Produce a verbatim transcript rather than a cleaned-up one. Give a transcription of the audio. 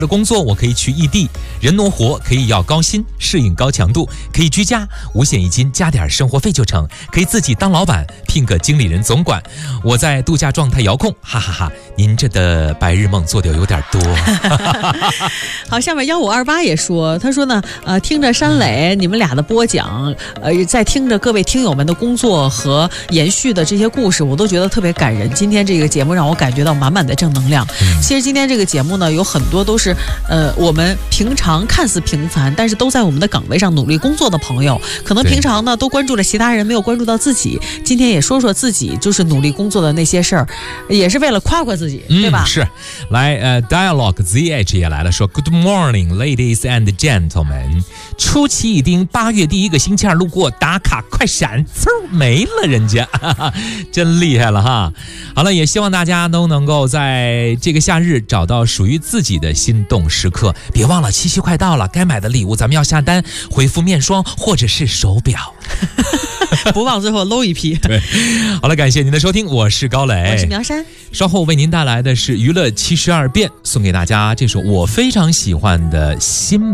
的工作我可以去异地，人挪活可以要高薪，适应高强度，可以居家，五险一金加点生活费就成，可以自己当老板，聘个经理人总管，我在度假状态遥控，哈哈哈哈！您这的白日梦做的有点多。 好，下面幺五二八也说，他说呢，呃，听着山磊你们俩的播讲，呃，在听着各位听友们的工作和延续的这些故事，我都觉得特别感人。今天这个节目让我感觉到满满的正能量。嗯、其实今天这个节目呢，有很多都是呃我们平常看似平凡，但是都在我们的岗位上努力工作的朋友，可能平常呢都关注了其他人，没有关注到自己。今天也说说自己就是努力工作的那些事儿，也是为了夸夸自己， 嗯、 对吧？ 是，来呃 ，Dialogue Z H 也来了，说 Good morning, ladies and gentlemen。出奇一丁，八月第一个星期二路过打卡，快闪，嗖没了，人家，哈哈，真厉害了哈！好了，也希望大家都能够在这个夏日找到属于自己的心动时刻。别忘了七夕快到了，该买的礼物咱们要下单，回复面霜或者是手表， 不忘最后搂一批。 对，好了，感谢您的收听，我是高磊， 我是苗山。 稍后为您带来的是娱乐七十二变，送给大家这首我非常喜欢的新